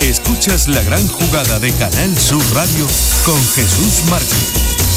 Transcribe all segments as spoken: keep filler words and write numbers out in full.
Escuchas la gran jugada de Canal Sur Radio con Jesús Márquez.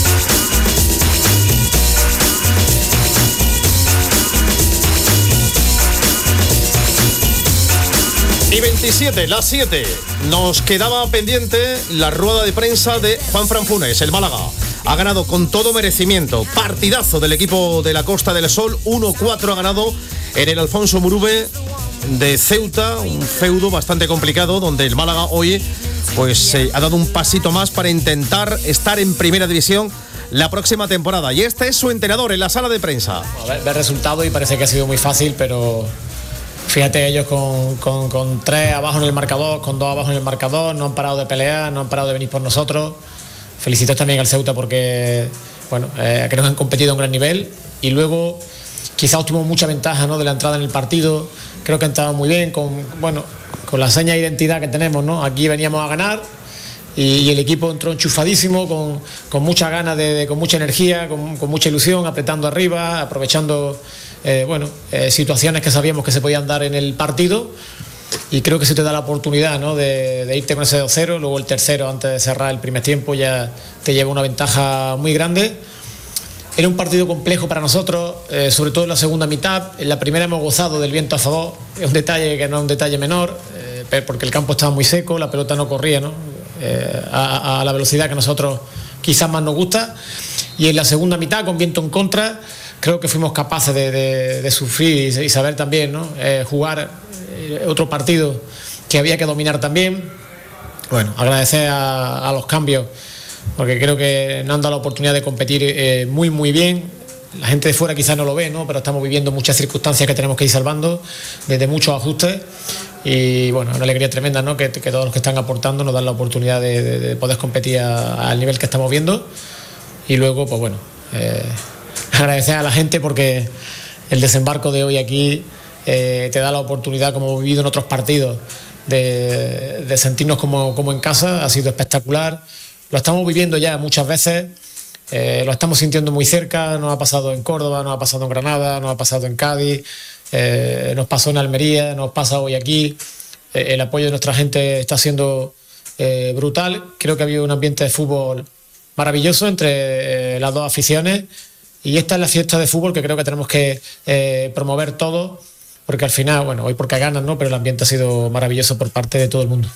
Y veintisiete, las siete. Nos quedaba pendiente la rueda de prensa de Juanfran Funes. El Málaga ha ganado con todo merecimiento. Partidazo del equipo de la Costa del Sol. uno cuatro ha ganado en el Alfonso Murube de Ceuta. Un feudo bastante complicado donde el Málaga hoy pues eh, ha dado un pasito más para intentar estar en primera división la próxima temporada. Y este es su entrenador en la sala de prensa. A ver, ve el resultado y parece que ha sido muy fácil, pero... Fíjate, ellos con, con, con tres abajo en el marcador, con dos abajo en el marcador, no han parado de pelear, no han parado de venir por nosotros. Felicito también al Ceuta porque, bueno, eh, creo que han competido a un gran nivel. Y luego, quizás tuvimos mucha ventaja, ¿no?, de la entrada en el partido. Creo que han estado muy bien, con, bueno, con la seña de identidad que tenemos, ¿no? Aquí veníamos a ganar y, y el equipo entró enchufadísimo, con, con muchas ganas, de, de, con mucha energía, con, con mucha ilusión, apretando arriba, aprovechando... Eh, bueno, eh, situaciones que sabíamos que se podían dar en el partido, y creo que se te da la oportunidad, ¿no?, de, de irte con ese dos cero, luego el tercero antes de cerrar el primer tiempo ya te lleva una ventaja muy grande. Era un partido complejo para nosotros, eh, sobre todo en la segunda mitad. En la primera hemos gozado del viento a favor, es un detalle que no es un detalle menor, eh, porque el campo estaba muy seco, la pelota no corría, ¿no?, eh, a, a la velocidad que a nosotros quizás más nos gusta, y en la segunda mitad con viento en contra creo que fuimos capaces de, de, de sufrir y saber también, ¿no?, eh, jugar eh, otro partido que había que dominar también. Bueno, agradecer a, a los cambios, porque creo que nos han dado la oportunidad de competir eh, muy muy bien. La gente de fuera quizás no lo ve, ¿no?, pero estamos viviendo muchas circunstancias que tenemos que ir salvando, desde muchos ajustes, y bueno, una alegría tremenda, ¿no?, que, que todos los que están aportando nos dan la oportunidad de, de, de poder competir a, al nivel que estamos viendo. Y luego, pues bueno, eh, agradecer a la gente porque el desembarco de hoy aquí eh, te da la oportunidad, como hemos vivido en otros partidos, de, de sentirnos como, como en casa. Ha sido espectacular, lo estamos viviendo ya muchas veces, eh, lo estamos sintiendo muy cerca. Nos ha pasado en Córdoba, nos ha pasado en Granada, nos ha pasado en Cádiz, eh, nos pasó en Almería, nos pasa hoy aquí. Eh, el apoyo de nuestra gente está siendo eh, brutal. Creo que ha habido un ambiente de fútbol maravilloso entre eh, las dos aficiones. Y esta es la fiesta de fútbol que creo que tenemos que eh, promover todos, porque al final, bueno, hoy porque ganan, ¿no?, pero el ambiente ha sido maravilloso por parte de todo el mundo.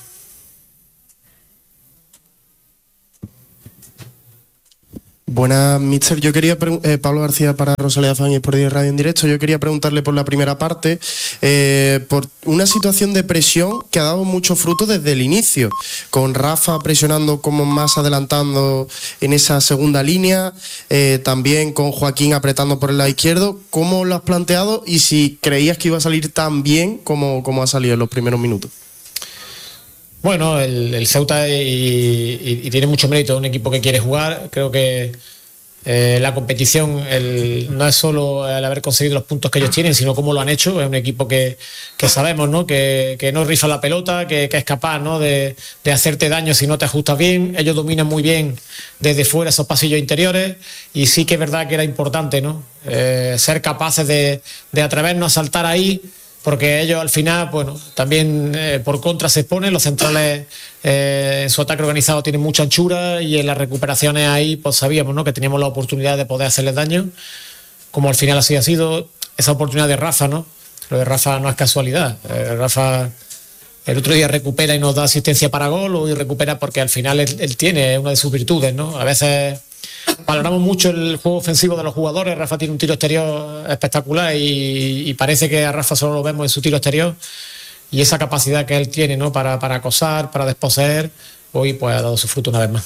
Buenas, mister. Yo quería, eh, Pablo García para Rosalía Fan y por Radio en Directo. Yo quería preguntarle por la primera parte, eh, por una situación de presión que ha dado mucho fruto desde el inicio, con Rafa presionando como más adelantando en esa segunda línea, eh, también con Joaquín apretando por el lado izquierdo. ¿Cómo lo has planteado y si creías que iba a salir tan bien como, como ha salido en los primeros minutos? Bueno, el, el Ceuta y, y, y tiene mucho mérito, es un equipo que quiere jugar. Creo que eh, la competición el, no es solo el haber conseguido los puntos que ellos tienen, sino cómo lo han hecho. Es un equipo que, que sabemos, ¿no?, que, que no rifa la pelota, que, que es capaz, ¿no?, de, de hacerte daño si no te ajustas bien. Ellos dominan muy bien desde fuera esos pasillos interiores, y sí que es verdad que era importante, ¿no?, eh, ser capaces de, de atrevernos a saltar ahí, porque ellos al final, bueno, también eh, por contra se exponen. Los centrales eh, en su ataque organizado tienen mucha anchura, y en las recuperaciones ahí pues sabíamos, ¿no?, que teníamos la oportunidad de poder hacerles daño, como al final así ha sido. Esa oportunidad de Rafa, ¿no? Lo de Rafa no es casualidad. Eh, Rafa el otro día recupera y nos da asistencia para gol, hoy recupera porque al final él, él tiene una de sus virtudes, ¿no? A veces valoramos mucho el juego ofensivo de los jugadores. Rafa tiene un tiro exterior espectacular y, y parece que a Rafa solo lo vemos en su tiro exterior, y esa capacidad que él tiene, ¿no?, para, para acosar, para desposeer, hoy pues ha dado su fruto una vez más.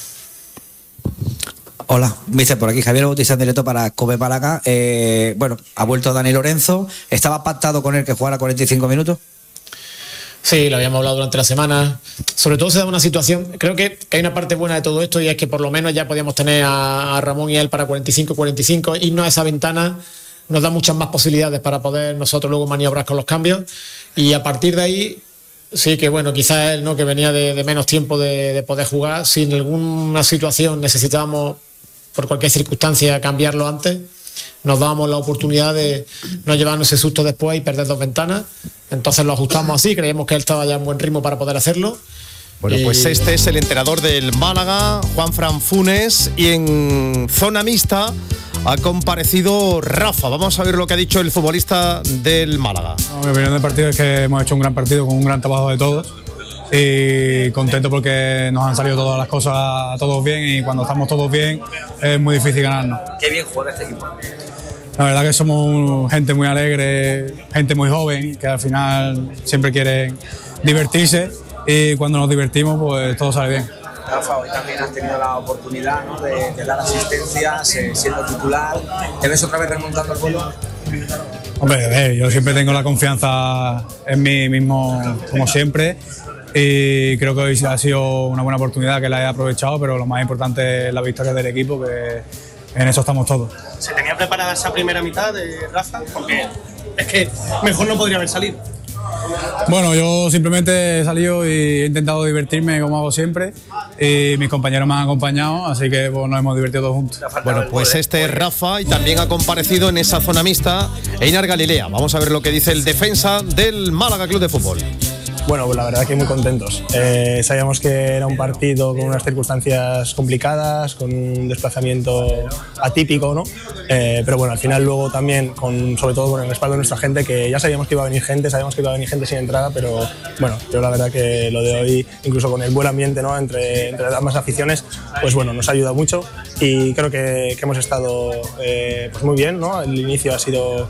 Hola, mister, por aquí Javier Bautista en directo para Cope Málaga. Eh, bueno, ha vuelto Dani Lorenzo. ¿Estaba pactado con él que jugara cuarenta y cinco minutos? Sí, lo habíamos hablado durante la semana. Sobre todo se da una situación, creo que hay una parte buena de todo esto, y es que por lo menos ya podíamos tener a, a Ramón y a él para cuarenta y cinco cuarenta y cinco, irnos a esa ventana nos da muchas más posibilidades para poder nosotros luego maniobrar con los cambios, y a partir de ahí sí que bueno, quizás él, ¿no?, que venía de, de menos tiempo de, de poder jugar, si en alguna situación necesitábamos por cualquier circunstancia cambiarlo antes, nos dábamos la oportunidad de no llevarnos ese susto después y perder dos ventanas. Entonces lo ajustamos así, creíamos que él estaba ya en buen ritmo para poder hacerlo, Bueno, pues este es el entrenador del Málaga, Juanfran Funes, y en zona mixta ha comparecido Rafa. Vamos a ver lo que ha dicho el futbolista del Málaga. No, mi opinión del partido es que hemos hecho un gran partido con un gran trabajo de todos y contento porque nos han salido todas las cosas todos bien, y cuando estamos todos bien es muy difícil ganarnos. Qué bien juega este equipo. La verdad que somos gente muy alegre, gente muy joven, que al final siempre quieren divertirse, y cuando nos divertimos pues todo sale bien. Rafa, hoy también has tenido la oportunidad, ¿no?, de, de dar asistencias, eh, siendo titular. ¿Te ves otra vez remontando el vuelo? Hombre, a ver, yo siempre tengo la confianza en mí mismo, como siempre, y creo que hoy ha sido una buena oportunidad que la he aprovechado, pero lo más importante es la victoria del equipo, que en eso estamos todos. ¿Se tenía preparada esa primera mitad de Rafa? Porque es que mejor no podría haber salido. Bueno, yo simplemente he salido y he intentado divertirme como hago siempre, y mis compañeros me han acompañado, así que pues, nos hemos divertido todos juntos. Bueno, pues este es Rafa, y también ha comparecido en esa zona mixta Einar Galilea. Vamos a ver lo que dice el defensa del Málaga Club de Fútbol. Bueno, pues la verdad que muy contentos. Eh, sabíamos que era un partido con unas circunstancias complicadas, con un desplazamiento atípico, ¿no? Eh, pero bueno, al final luego también, con, sobre todo con el respaldo de nuestra gente, que ya sabíamos que iba a venir gente, sabíamos que iba a venir gente sin entrada, pero bueno, yo la verdad que lo de hoy, incluso con el buen ambiente, ¿no?, entre, entre ambas aficiones, pues bueno, nos ha ayudado mucho, y creo que, que hemos estado eh, pues muy bien, ¿no? El inicio ha sido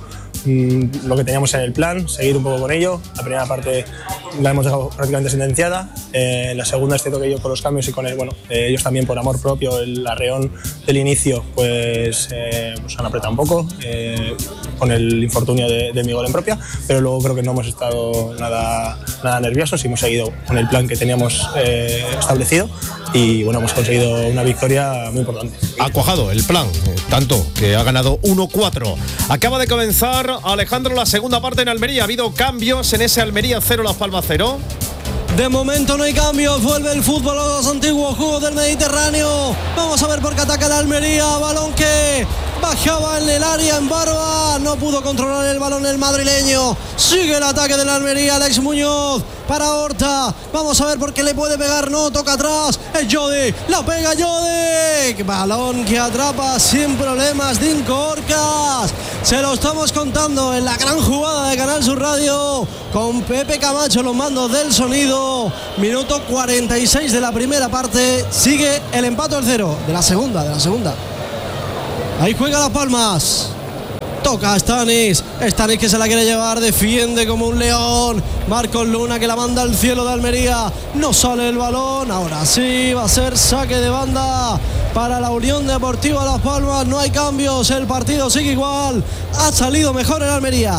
lo que teníamos en el plan, seguir un poco con ello. La primera parte la hemos dejado prácticamente sentenciada. Eh, la segunda es cierto que yo con los cambios y con el, bueno, eh, ellos también por amor propio, el arreón del inicio, pues eh, nos han apretado un poco eh, con el infortunio de, de mi gol en propia, pero luego creo que no hemos estado nada, nada nerviosos y hemos seguido con el plan que teníamos eh, establecido, y bueno, hemos conseguido una victoria muy importante. Ha cuajado el plan, tanto que ha ganado uno cuatro. Acaba de comenzar, Alejandro, la segunda parte en Almería. Ha habido cambios en ese Almería cero, Las Palmas cero. De momento no hay cambios, vuelve el fútbol a los antiguos juegos del Mediterráneo. Vamos a ver por qué ataca el Almería, balón que bajaba en el área en Barba, no pudo controlar el balón el madrileño. Sigue el ataque del Almería, Alex Muñoz para Horta. Vamos a ver por qué le puede pegar, no, toca atrás, es Jodi, la pega Jodi. Balón que atrapa sin problemas Dinko Orcas. Se lo estamos contando en la gran jugada de Canal Sur Radio con Pepe Camacho, los mandos del sonido. Minuto cuarenta y seis de la primera parte. Sigue el empate al cero de la segunda, de la segunda. Ahí juega Las Palmas. Toca a Stanis. Stanis que se la quiere llevar. Defiende como un león. Marcos Luna que la manda al cielo de Almería. No sale el balón. Ahora sí va a ser saque de banda para la Unión Deportiva Las Palmas. No hay cambios. El partido sigue igual. Ha salido mejor en Almería.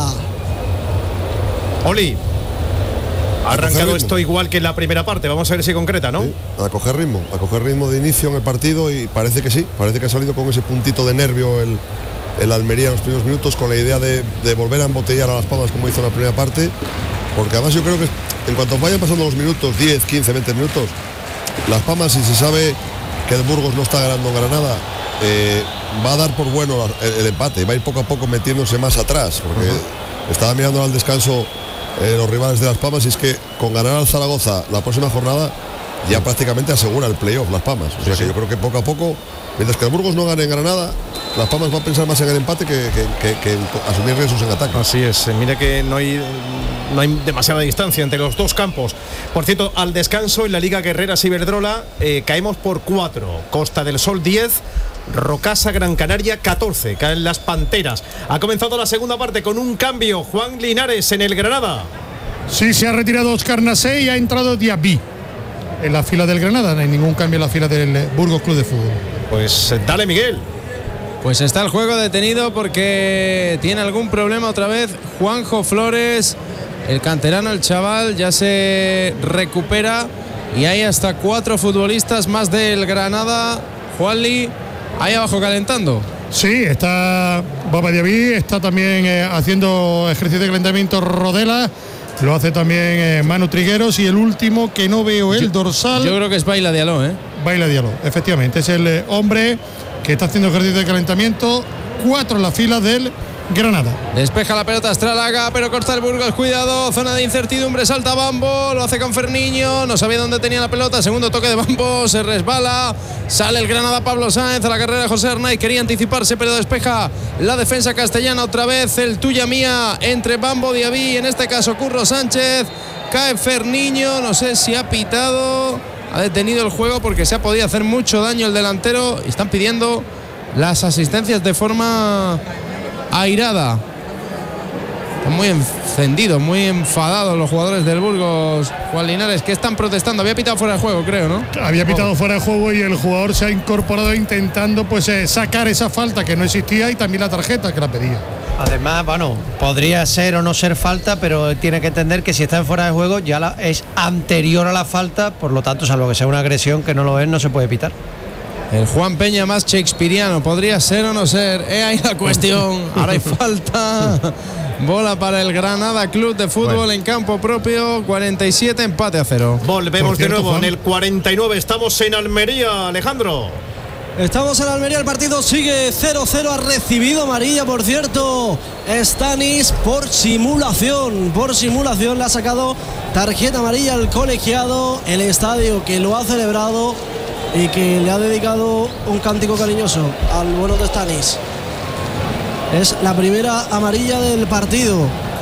Oli. Ha arrancado esto igual que en la primera parte. Vamos a ver si concreta, ¿no? Sí, a coger ritmo, a coger ritmo de inicio en el partido, y parece que sí, parece que ha salido con ese puntito de nervio el, el Almería en los primeros minutos, con la idea de, de volver a embotellar a Las Palmas como hizo en la primera parte, porque además yo creo que en cuanto vayan pasando los minutos, diez, quince, veinte minutos, Las Palmas, si se sabe que el Burgos no está ganando en Granada, eh, va a dar por bueno el, el empate, va a ir poco a poco metiéndose más atrás, porque uh-huh. estaba mirando al descanso Eh, los rivales de Las Palmas, y es que con ganar al Zaragoza la próxima jornada ya prácticamente asegura el playoff Las Palmas, o sea que yo creo que poco a poco, mientras que el Burgos no gane en Granada, Las Palmas va a pensar más en el empate que, que, que, que en asumir riesgos en ataque. Así es, mira que no hay, no hay demasiada distancia entre los dos campos. Por cierto, al descanso en la Liga Guerreras Iberdrola eh, caemos por cuatro, Costa del Sol diez, Rocasa Gran Canaria catorce, caen las Panteras. Ha comenzado la segunda parte con un cambio, Juan Linares en el Granada. Sí, se ha retirado Óscar Nasé y ha entrado Diaby en la fila del Granada. No hay ningún cambio en la fila del Burgos Club de Fútbol. Pues dale, Miguel. Pues está el juego detenido porque tiene algún problema otra vez Juanjo Flores, el canterano, el chaval, ya se recupera, y hay hasta cuatro futbolistas más del Granada. Juanli, ahí abajo calentando. Sí, está Baba Diaby, está también eh, haciendo ejercicio de calentamiento Rodela, lo hace también eh, Manu Trigueros, y el último que no veo el yo, dorsal. Yo creo que es Baila Diallo, ¿eh? Baila Diallo, efectivamente, es el eh, hombre que está haciendo ejercicio de calentamiento. Cuatro en la fila del Granada. Despeja la pelota Estralaga, pero corta el Burgos, cuidado, zona de incertidumbre, salta Bambo, lo hace con Ferniño, no sabía dónde tenía la pelota, segundo toque de Bambo, se resbala, sale el Granada Pablo Sáenz a la carrera de José Arnaiz, quería anticiparse pero despeja la defensa castellana otra vez, el tuya mía entre Bambo, Diaby, en este caso Curro Sánchez, cae Ferniño, no sé si ha pitado, ha detenido el juego porque se ha podido hacer mucho daño el delantero y están pidiendo las asistencias de forma airada. Están muy encendidos, muy enfadados los jugadores del Burgos, Juan Linares, que están protestando. Había pitado fuera de juego, creo, ¿no? Había pitado fuera de juego y el jugador se ha incorporado intentando pues eh, sacar esa falta que no existía y también la tarjeta que la pedía. Además, bueno, podría ser o no ser falta, pero tiene que entender que si está en fuera de juego ya la, es anterior a la falta, por lo tanto, salvo que sea una agresión que no lo es, no se puede pitar. El Juan Peña más shakespeariano, podría ser o no ser, eh, ahí la cuestión, ahora hay falta, bola para el Granada Club de Fútbol bueno. en campo propio, cuarenta y siete, empate a cero. Volvemos cierto, de nuevo Juan. En el cuarenta y nueve, estamos en Almería, Alejandro. Estamos en Almería, el partido sigue cero cero, ha recibido amarilla, por cierto, Stanis por simulación, por simulación le ha sacado tarjeta amarilla al colegiado, el estadio que lo ha celebrado y que le ha dedicado un cántico cariñoso al bueno de Stanis. Es la primera amarilla del partido.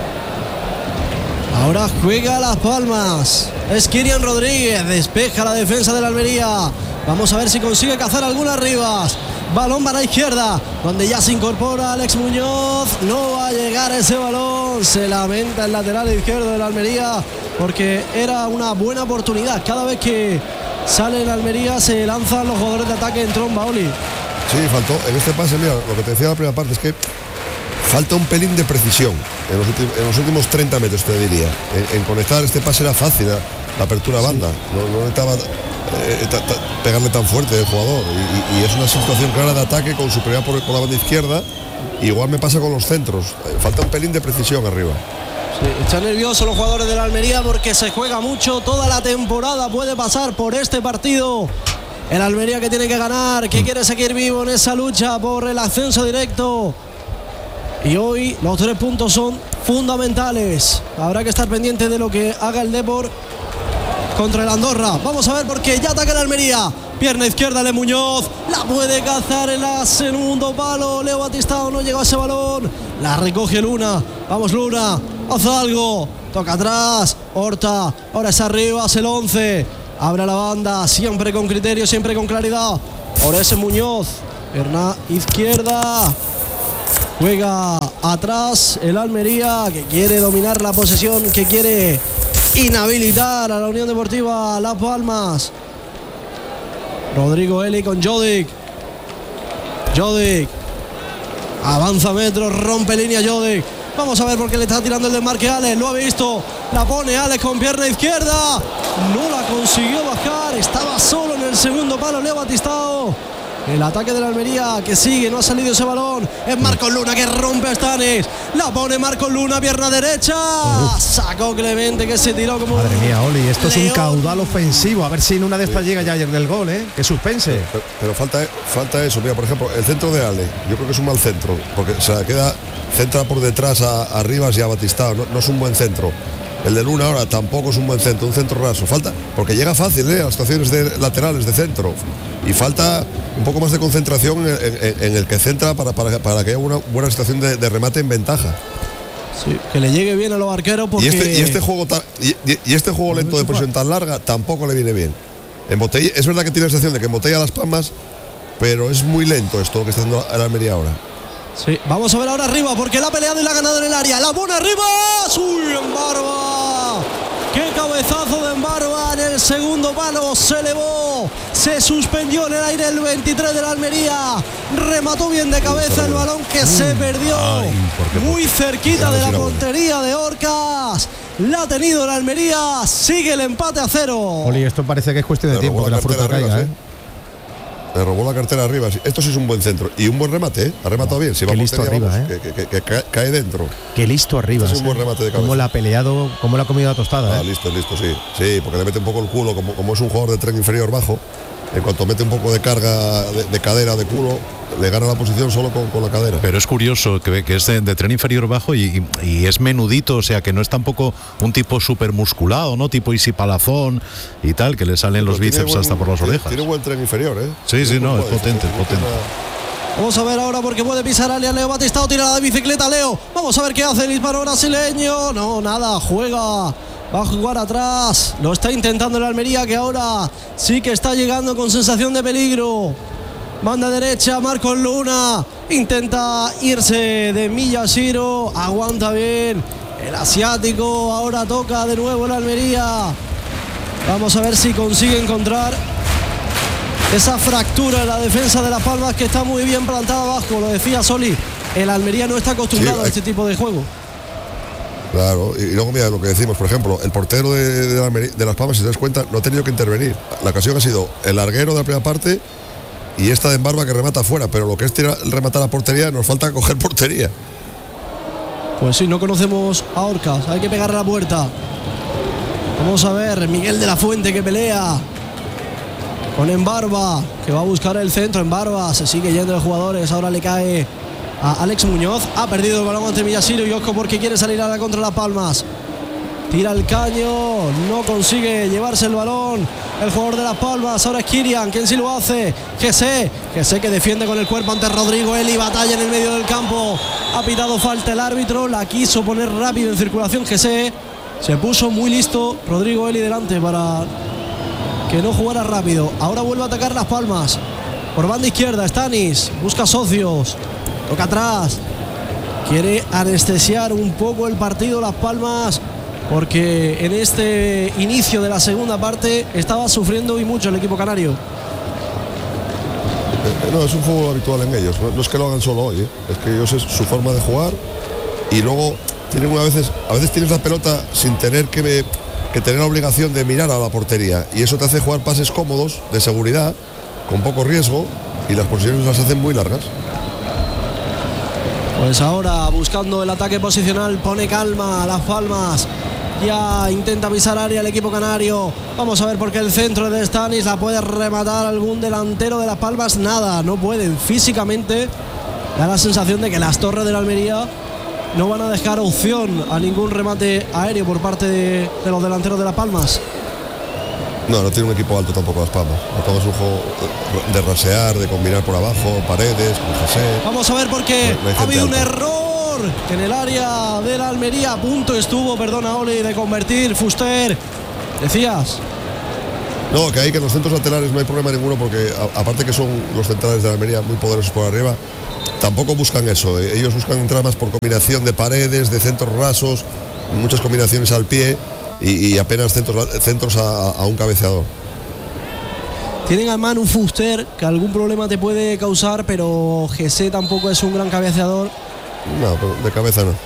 Ahora juega Las Palmas, es Kirian Rodríguez, despeja la defensa de la Almería. Vamos a ver si consigue cazar algunas Rivas. Balón para la izquierda, donde ya se incorpora Alex Muñoz. No va a llegar ese balón. Se lamenta el lateral izquierdo de la Almería porque era una buena oportunidad. Cada vez que sale en Almería se lanzan los jugadores de ataque en tromba, Oli. Sí, faltó en este pase, mira, lo que te decía en la primera parte es que falta un pelín de precisión en los últimos, en los últimos treinta metros, te diría. En, en conectar este pase era fácil, la, la apertura a banda, no, no necesitaba eh, ta, ta, pegarle tan fuerte el jugador. Y, y, y es una situación clara de ataque con superioridad por, por la banda izquierda. Igual me pasa con los centros, falta un pelín de precisión arriba. Sí, están nerviosos los jugadores de la Almería porque se juega mucho, toda la temporada puede pasar por este partido. El Almería que tiene que ganar, que quiere seguir vivo en esa lucha por el ascenso directo. Y hoy los tres puntos son fundamentales. Habrá que estar pendiente de lo que haga el Depor contra el Andorra. Vamos a ver porque ya ataca el Almería. Pierna izquierda de Muñoz, la puede cazar en el segundo palo. Leo Batistao no llegó a ese balón. La recoge Luna. Vamos Luna, haz algo. Toca atrás, Horta. Ahora es arriba, es el once. Abre la banda, siempre con criterio, siempre con claridad. Ahora es Muñoz. Pierna izquierda. Juega atrás el Almería, que quiere dominar la posesión, que quiere inhabilitar a la Unión Deportiva Las Palmas. Rodrigo Eli con Jodic. Jodic. Avanza metros, rompe línea Jodic. Vamos a ver por qué le está tirando el desmarque Alex. Lo ha visto. La pone Alex con pierna izquierda. No la consiguió bajar. Estaba solo en el segundo palo Leo Batistao. El ataque de la Almería que sigue, no ha salido ese balón. Es Marcos Luna que rompe a Stanis. La pone Marcos Luna, pierna derecha. Uf. Sacó Clemente que se tiró como. Madre mía, Oli, esto León. Es un caudal ofensivo. A ver si en una de estas sí. llega ya el gol, ¿eh? Que suspense. Pero, pero falta, falta eso. Mira, por ejemplo, el centro de Ale. Yo creo que es un mal centro. Porque se la queda, centra por detrás a, a Rivas y a Batistao. No, no es un buen centro. El de Luna ahora tampoco es un buen centro, un centro raso. Falta, porque llega fácil, ¿eh? A las situaciones de laterales de centro. Y falta un poco más de concentración en, en, en el que centra para, para, para que haya una buena situación de, de remate en ventaja. Sí, que le llegue bien a los arqueros porque... Y este, y este juego ta, y, y este juego lento de presión tan larga tampoco le viene bien. En Botella, es verdad que tiene la sensación de que en Botella Las Palmas, pero es muy lento esto que está haciendo el Almería ahora. Sí, vamos a ver ahora arriba porque la ha peleado y la ha ganado en el área. La pone arriba. ¡Uy, en barba! ¡Qué cabezazo de Embarba! En el segundo palo se elevó. Se suspendió en el aire el veintitrés de la Almería. Remató bien de cabeza el balón que se perdió. Muy cerquita de la portería de Orcas. La ha tenido la Almería. Sigue el empate a cero. Oli, esto parece que es cuestión de tiempo que la fruta caiga, ¿eh? Le robó la cartera arriba. Esto sí es un buen centro. Y un buen remate, ¿eh? Ha rematado bien. Si Qué listo arriba, vamos, ¿eh? Que, que, que, que cae dentro. Qué listo arriba. Este es un buen remate de cabeza. Cómo la ha peleado, cómo la ha comido la tostada. Ah, ¿eh? listo, listo, sí. Sí, porque le mete un poco el culo. Como, como es un jugador de tren inferior bajo, en cuanto mete un poco de carga de, de cadera, de culo, le gana la posición solo con, con la cadera. Pero es curioso que, que es de, de tren inferior bajo y, y, y es menudito, o sea que no es tampoco un tipo súper musculado, ¿no? Tipo Isi Palazón y tal, que le salen los bíceps buen, hasta por las tiene, orejas. Tiene buen tren inferior, ¿eh? Sí, sí, no, es potente, es potente. Vamos a ver ahora porque puede pisar área Leo Batistao, tira la bicicleta Leo. Vamos a ver qué hace el hispano brasileño. No, nada, juega. Va a jugar atrás. Lo está intentando el Almería, que ahora sí que está llegando con sensación de peligro. Banda derecha, Marcos Luna. Intenta irse de Miyashiro. Aguanta bien el asiático. Ahora toca de nuevo el Almería. Vamos a ver si consigue encontrar esa fractura en la defensa de Las Palmas, que está muy bien plantada abajo. Lo decía Soli, el Almería no está acostumbrado sí, hay... a este tipo de juego. Claro, y luego mira lo que decimos, por ejemplo, el portero de, de, la, de Las Palmas, si te das cuenta, no ha tenido que intervenir. La ocasión ha sido el larguero de la primera parte y esta de Embarba que remata afuera, pero lo que es tirar, rematar a portería, nos falta coger portería. Pues sí, no conocemos a Orcas, hay que pegarle a la puerta. Vamos a ver, Miguel de la Fuente que pelea con Embarba, que va a buscar el centro. Embarba, se sigue yendo de jugadores, ahora le cae a Alex Muñoz. Ha perdido el balón ante Miyashiro y Osco porque quiere salir a la contra Las Palmas. Tira el caño, no consigue llevarse el balón el jugador de Las Palmas. Ahora es Kirian, quien sí lo hace. Gesé, Gesé que defiende con el cuerpo ante Rodrigo Eli, batalla en el medio del campo. Ha pitado falta el árbitro, la quiso poner rápido en circulación Gesé. Se puso muy listo Rodrigo Eli delante para que no jugara rápido. Ahora vuelve a atacar Las Palmas. Por banda izquierda, Stanis busca socios. Toca atrás. Quiere anestesiar un poco el partido Las Palmas, porque en este inicio de la segunda parte estaba sufriendo y mucho el equipo canario. No, es un fútbol habitual en ellos. No, no es que lo hagan solo hoy, ¿eh? Es que ellos es su forma de jugar y luego tienen una veces, a veces tienes la pelota sin tener que, que tener la obligación de mirar a la portería y eso te hace jugar pases cómodos, de seguridad, con poco riesgo y las posiciones las hacen muy largas. Pues ahora buscando el ataque posicional, pone calma a Las Palmas. Ya intenta pisar área el equipo canario. Vamos a ver por qué el centro de Stanis la puede rematar algún delantero de Las Palmas. Nada, no pueden. Físicamente da la sensación de que las torres de la Almería no van a dejar opción a ningún remate aéreo por parte de, de los delanteros de Las Palmas. No, no tiene un equipo alto tampoco Las Palmas. Las Palmas es un juego de rasear, de combinar por abajo, paredes, con José. Vamos a ver por qué no, no ha habido alta. un error en el área de la Almería. A punto estuvo, perdona Oli, de convertir Fuster. Decías. No, que ahí que en los centros laterales no hay problema ninguno porque a, aparte que son los centrales de la Almería muy poderosos por arriba, tampoco buscan eso. Ellos buscan entrar más por combinación de paredes, de centros rasos, muchas combinaciones al pie. Y, y apenas centros, centros a, a un cabeceador. Tienen a Manu Fuster, que algún problema te puede causar, pero Gesé tampoco es un gran cabeceador. No, pero de cabeza no.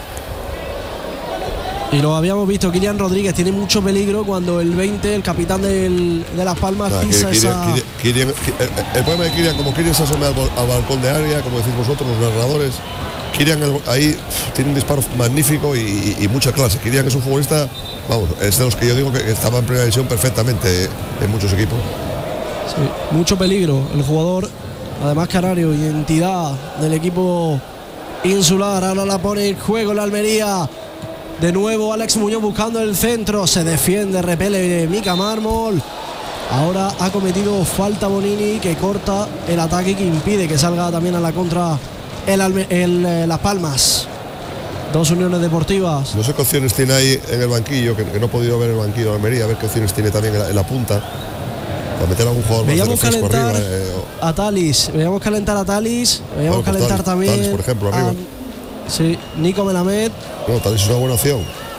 Y lo habíamos visto, Kilian Rodríguez tiene mucho peligro cuando el veinte, el capitán del, de Las Palmas, nah, pisa Kirian, esa... Kirian, Kirian, el, el problema de Kirian, como Kirian se asoma al, al balcón de área, como decís vosotros, los narradores, Kirian ahí tiene un disparo magnífico y, y, y mucha clase. Kirian es un futbolista, vamos, es de los que yo digo que estaba en primera división perfectamente en muchos equipos. Sí, mucho peligro el jugador, además canario, identidad del equipo insular. Ahora la pone en juego la Almería. De nuevo Alex Muñoz buscando el centro, se defiende, repele Mica Mármol. Ahora ha cometido falta Bonini, que corta el ataque y que impide que salga también a la contra el, el, el Las Palmas. Dos uniones deportivas. No sé qué opciones tiene ahí en el banquillo, que, que no he podido ver el banquillo de Almería, a ver qué opciones tiene también en la, en la punta. Para meter a un jugador veíamos más de calentar arriba, eh, a Talis, veíamos calentar a Talis, veíamos bueno, calentar Talis, también Talis, por ejemplo, arriba. A, sí, Nico Melamed. No, Talis es una buena opción.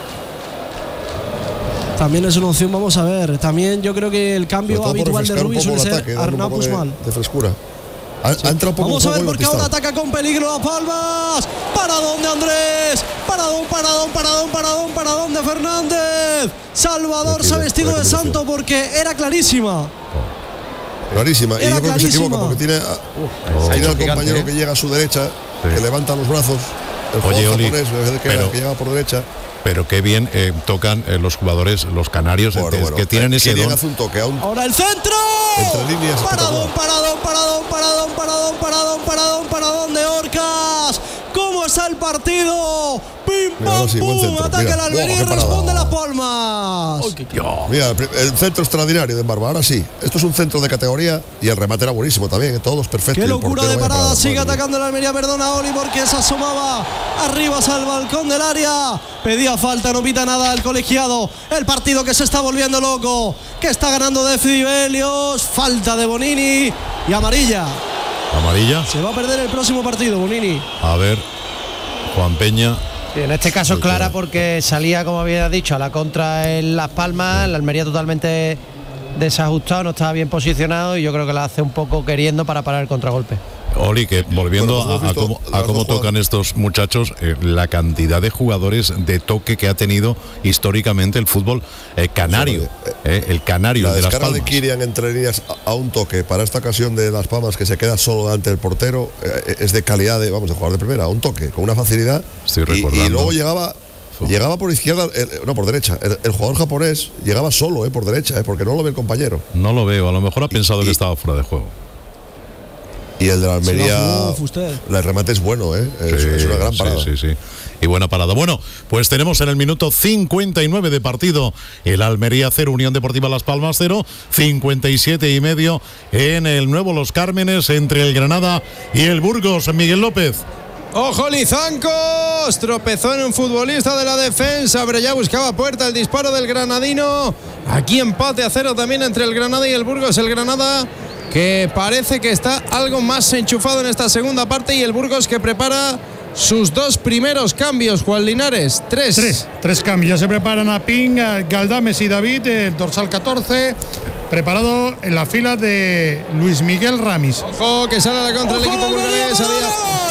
También es una opción, vamos a ver. También yo creo que el cambio habitual de Rubí suele ser ataque, Arnau Puigmal. De, de frescura. Ha, sí. ha entrado un poco Vamos un a ver por qué ahora Batistao. ataca con peligro Las Palmas. Paradón de Andrés. Paradón, paradón, paradón, paradón, paradón de Fernández. Salvador se ha vestido de santo porque era clarísima. Clarísima. Era y yo creo que se equivoca porque tiene, a, oh, tiene al gigante, compañero ¿eh? que llega a su derecha, sí. que levanta los brazos. El Oye, jugador Oli, japonés, que, pero, que llega por derecha. Pero qué bien eh, tocan eh, los jugadores, los canarios, bueno, eh, bueno, que tienen ese don. Hace un toque, a un... Ahora el centro. entre líneas. Paradón, paradón, paradón, paradón, paradón, paradón, paradón, paradón de Orcas. ¿Cómo está el partido? ¡Pim, pam, sí, pum! Ataca el Almería y responde Las Palmas. Mira, el centro extraordinario de Barba. Ahora sí, esto es un centro de categoría y el remate era buenísimo también. Todos perfectos. Qué locura de parada. Sigue atacando el Almería. Perdona, Oli, porque se asomaba arriba al balcón del área. Pedía falta, no pita nada el colegiado. El partido que se está volviendo loco, que está ganando Decibelios. Falta de Bonini y amarilla. Amarilla. Se va a perder el próximo partido, Bonini. A ver, Juan Peña. Sí, en este caso es clara porque salía, como había dicho, a la contra en Las Palmas. La Almería totalmente desajustado, no estaba bien posicionado y yo creo que la hace un poco queriendo para parar el contragolpe. Oli, que volviendo bueno, pues a, a cómo, a cómo tocan estos muchachos, eh, la cantidad de jugadores de toque que ha tenido históricamente el fútbol eh, canario, eh, el canario la de Las descarga Palmas. de Kirian entre líneas a, a un toque para esta ocasión de Las Palmas, que se queda solo delante del portero, eh, es de calidad de, vamos, de jugador de primera, a un toque, con una facilidad. Estoy y, recordando. y luego llegaba llegaba por izquierda, el, no, por derecha. El, el jugador japonés llegaba solo, eh, por derecha, eh, porque no lo ve el compañero. No lo veo, a lo mejor ha pensado y, que estaba fuera de juego. Y el de la Almería, el remate es bueno, ¿eh? Es, sí, es una gran parada. Sí, sí, sí. Y buena parada. Bueno, pues tenemos en el minuto cincuenta y nueve de partido el Almería cero, Unión Deportiva Las Palmas cero, cincuenta y siete y medio en el nuevo Los Cármenes entre el Granada y el Burgos. Miguel López. ¡Ojo, Lizancos! Tropezó en un futbolista de la defensa, pero ya buscaba puerta el disparo del granadino. Aquí empate a cero también entre el Granada y el Burgos. El Granada que parece que está algo más enchufado en esta segunda parte y el Burgos que prepara sus dos primeros cambios, Juan Linares. Tres. Tres, tres cambios. Ya se preparan a Ping, a Galdames y David, el dorsal catorce. Preparado en la fila de Luis Miguel Ramis. Ojo, que sale a la contra el equipo burgalés. Había